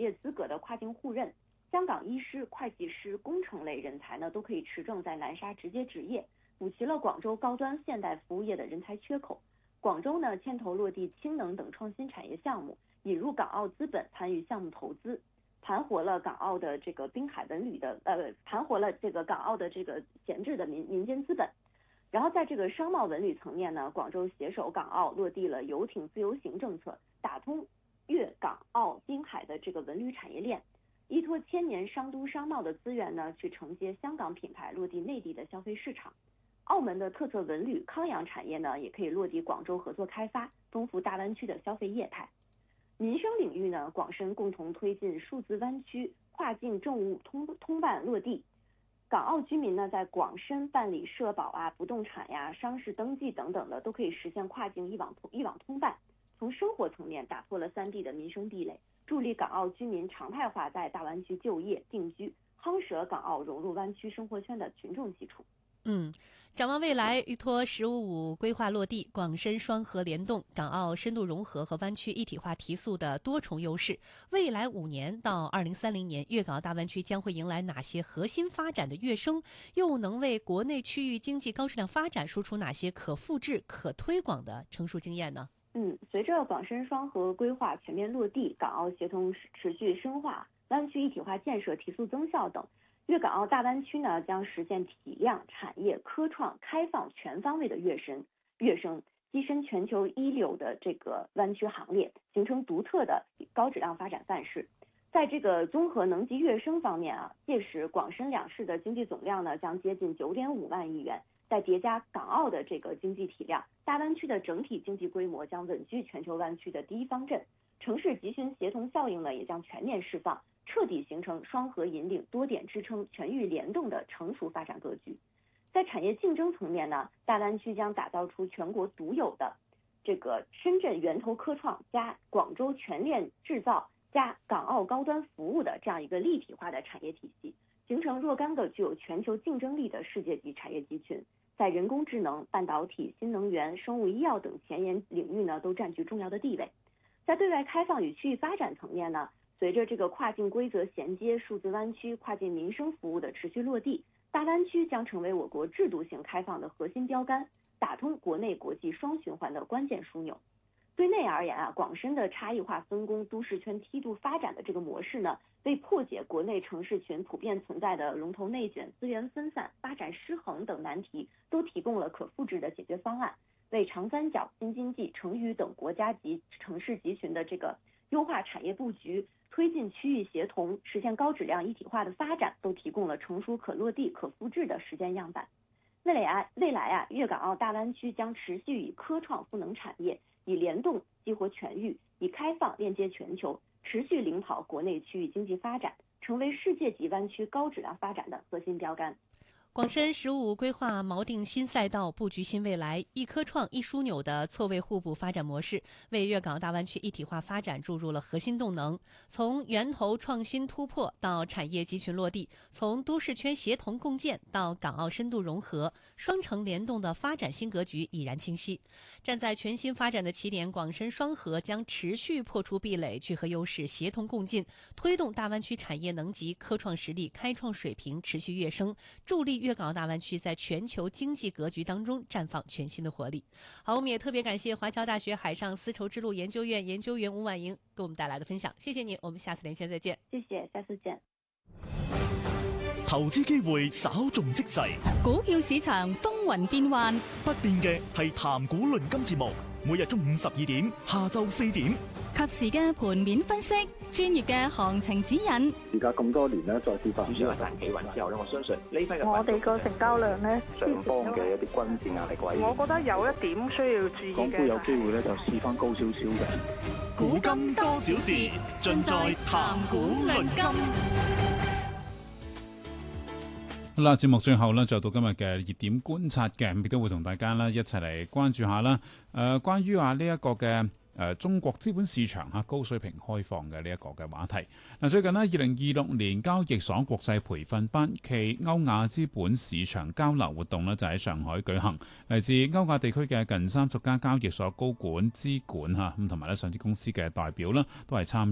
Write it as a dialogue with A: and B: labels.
A: 业资格的跨境互认，香港医师、会计师、工程类人才呢都可以持证在南沙直接执业，补齐了广州高端现代服务业的人才缺口。广州呢牵头落地氢能等创新产业项目，引入港澳资本参与项目投资，盘活了港澳的这个滨海文旅的盘活了这个港澳的这个闲置的民间资本。然后在这个商贸文旅层面呢，广州携手港澳落地了游艇自由行政策，打通粤港澳滨海的这个文旅产业链，依托千年商都商贸的资源呢，去承接香港品牌落地内地的消费市场。澳门的特色文旅康养产业呢，也可以落地广州合作开发，丰富大湾区的消费业态。民生领域呢，广深共同推进数字湾区跨境政务通办落地。港澳居民呢，在广深办理社保啊、不动产呀、商事登记等等的，都可以实现跨境一网通办。从生活层面打破了3地的民生壁垒，助力港澳居民常态化在大湾区就业定居，夯实港澳融入湾区生活圈的群众基础。
B: 展望未来，依托“十五五”规划落地，广深双核联动，港澳深度融合和湾区一体化提速的多重优势，未来5年到2030年，粤港澳大湾区将会迎来哪些核心发展的跃升？又能为国内区域经济高质量发展输出哪些可复制、可推广的成熟经验呢？
A: 随着广深双核规划全面落地，港澳协同持续深化，湾区一体化建设提速增效等，粤港澳大湾区呢将实现体量、产业、科创、开放全方位的跃升，跻身全球一流的这个湾区行列，形成独特的高质量发展范式。在这个综合能级跃升方面啊，届时广深两市的经济总量呢将接近9.5万亿元，再叠加港澳的这个经济体量，大湾区的整体经济规模将稳居全球湾区的第一方阵，城市集群协同效应呢也将全面释放，彻底形成双核引领、多点支撑、全域联动的成熟发展格局。在产业竞争层面呢，大湾区将打造出全国独有的这个深圳源头科创加广州全链制造加港澳高端服务的这样一个立体化的产业体系，形成若干个具有全球竞争力的世界级产业集群，在人工智能、半导体、新能源、生物医药等前沿领域呢都占据重要的地位。在对外开放与区域发展层面呢，随着这个跨境规则衔接、数字湾区、跨境民生服务的持续落地，大湾区将成为我国制度性开放的核心标杆，打通国内国际双循环的关键枢纽。对内而言啊，广深的差异化分工、都市圈梯度发展的这个模式呢，为破解国内城市群普遍存在的龙头内卷、资源分散、发展失衡等难题，都提供了可复制的解决方案，为长三角、新经济、成渝等国家级城市集群的这个优化产业布局、推进区域协同、实现高质量一体化的发展，都提供了成熟可落地、可复制的实践样板。未来啊，粤港澳大湾区将持续以科创赋能产业，以联动激活全域，以开放链接全球，持续领跑国内区域经济发展，成为世界级湾区高质量发展的核心标杆。
B: 广深15规划锚定新赛道，布局新未来，一科创一枢纽的错位互补发展模式，为粤港澳大湾区一体化发展注入了核心动能。从源头创新突破到产业集群落地，从都市圈协同共建到港澳深度融合，双城联动的发展新格局已然清晰。站在全新发展的起点，广深双核将持续破除壁垒，聚合优势，协同共进，推动大湾区产业能级、科创实力、开创水平持续跃升，助力粤港澳大湾区在全球经济格局当中绽放全新的活力。好，我们也特别感谢华侨大学海上丝绸之路研究院研究员吴婉莹给我们带来的分享，谢谢你，我们下次连线再见。
A: 谢谢，下次见。
C: 投資機會稍縱即逝，
D: 股票市場風雲變幻，
C: 不變嘅係談股論金節目，每日中午12點，下晝4點，
D: 及時嘅盤面分析，專業嘅行情指引。
E: 而家咁多年咧，再次發
F: 主要係彈企穩之後咧，我相信呢批嘅
G: 我哋個成交量咧，
E: 上方嘅一啲均線壓力位，
G: 我覺得有一點需要注意嘅。
E: 港股有機會咧就試翻高少少嘅。
C: 古今多少事，盡在談股論金。
H: 好啦，節目最後呢，就到今日嘅熱點觀察嘅，亦都會同大家呢一齊嚟關注下啦。關於呢一個嘅中國資本市場高水平開放嘅呢一個嘅話題。最近呢2026年交易所國際培訓班暨歐亞資本市場交流活動呢，就喺上海舉行，嚟自歐亞地區嘅近30家交易所高管、資管咁同埋呢上市公司嘅代表啦，都係參